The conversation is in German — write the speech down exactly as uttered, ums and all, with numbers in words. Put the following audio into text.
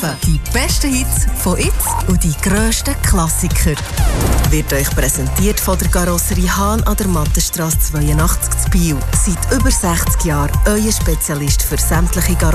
treffen. Die besten Hits von jetzt und die grössten Klassiker. Wird euch präsentiert von der Karosserie Hahn an der Mattenstrasse zweiundachtzig zu Biel. Seit über sechzig Jahren euer Spezialist für sämtliche Karosserien.